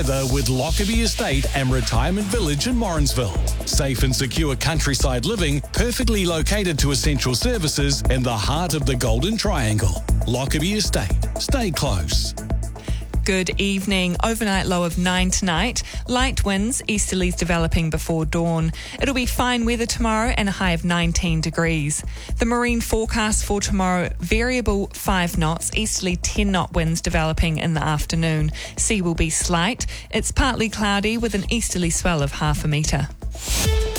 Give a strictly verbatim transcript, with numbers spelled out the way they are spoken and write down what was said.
With Lockerbie Estate and Retirement Village in Morrinsville. Safe and secure countryside living, perfectly located to essential services in the heart of the Golden Triangle. Lockerbie Estate. Stay close. Good evening. Overnight low of nine tonight. Light winds, easterlies developing before dawn. It'll be fine weather tomorrow and a high of nineteen degrees. The marine forecast for tomorrow, variable five knots, easterly ten knot winds developing in the afternoon. Sea will be slight. It's partly cloudy with an easterly swell of half a metre.